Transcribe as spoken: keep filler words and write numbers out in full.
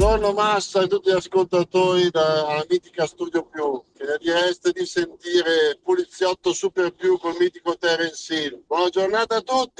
buongiorno Massa e tutti gli ascoltatori dalla mitica Studio Più, che ne direste di sentire Poliziotto Super Più col mitico Terence Hill. Buona giornata a tutti!